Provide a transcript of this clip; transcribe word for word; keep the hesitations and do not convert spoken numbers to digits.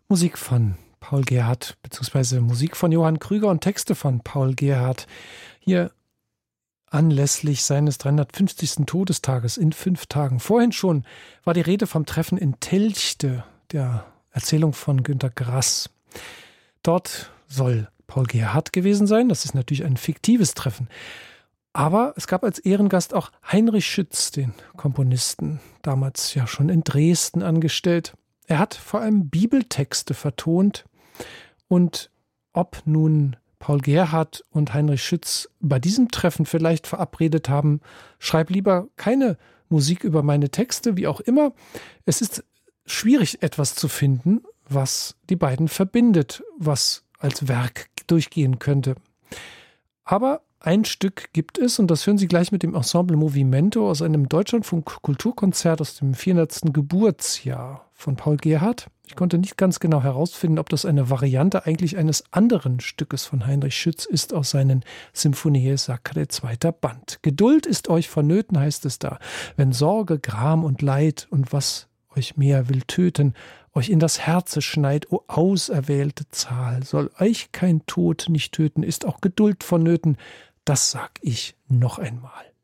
Musik von Paul Gerhardt, beziehungsweise Musik von Johann Krüger und Texte von Paul Gerhardt. Hier anlässlich seines dreihundertfünfzigsten Todestages in fünf Tagen. Vorhin schon war die Rede vom Treffen in Telchte, der Erzählung von Günter Grass. Dort soll Paul Gerhardt gewesen sein. Das ist natürlich ein fiktives Treffen. Aber es gab als Ehrengast auch Heinrich Schütz, den Komponisten, damals ja schon in Dresden angestellt. Er hat vor allem Bibeltexte vertont. Und ob nun Paul Gerhardt und Heinrich Schütz bei diesem Treffen vielleicht verabredet haben, schreib lieber keine Musik über meine Texte, wie auch immer. Es ist schwierig, etwas zu finden, was die beiden verbindet, was als Werk durchgehen könnte. Aber ein Stück gibt es, und das hören Sie gleich mit dem Ensemble Movimento aus einem Deutschlandfunk-Kulturkonzert aus dem vierhundertsten Geburtsjahr von Paul Gerhardt. Ich konnte nicht ganz genau herausfinden, ob das eine Variante eigentlich eines anderen Stückes von Heinrich Schütz ist aus seinen Symphonie Sacre zweiter Band. Geduld ist euch vonnöten, heißt es da, wenn Sorge, Gram und Leid und was euch mehr will töten, euch in das Herze schneit, o auserwählte Zahl, soll euch kein Tod nicht töten, ist auch Geduld vonnöten, das sag ich noch einmal.